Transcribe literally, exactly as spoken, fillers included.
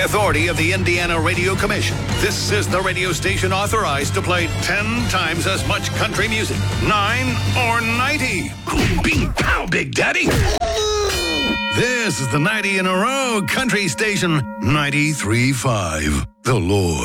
authority of the Indiana Radio Commission, this is the radio station authorized to play ten times as much country music. Nine or ninety. Bing, pow, Big Daddy. This is the ninety in a row country station, ninety-three point five. The Lord.